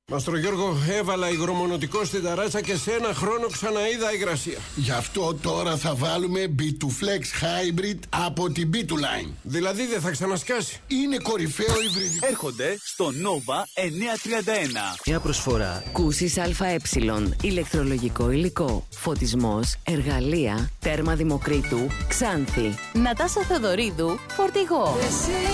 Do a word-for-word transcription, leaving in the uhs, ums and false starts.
Μαστρο Γιώργο, έβαλα υγρομονωτικό στην ταράτσα και σε ένα χρόνο ξαναείδα υγρασία. Γι' αυτό τώρα θα βάλουμε μπι τού Flex Hybrid από την μπι τού Line. Δηλαδή δεν θα ξανασκάσει. Είναι κορυφαίο υβριδικό. Έρχονται στο Nova εννιακόσια τριάντα ένα. Μια προσφορά. Κούσης ΑΕ. Ηλεκτρολογικό υλικό. Φωτισμός. Εργαλεία. Τέρμα Δημοκρίτου. Ξάνθη. Νατάσα Θεοδωρίδου. Φορτηγό.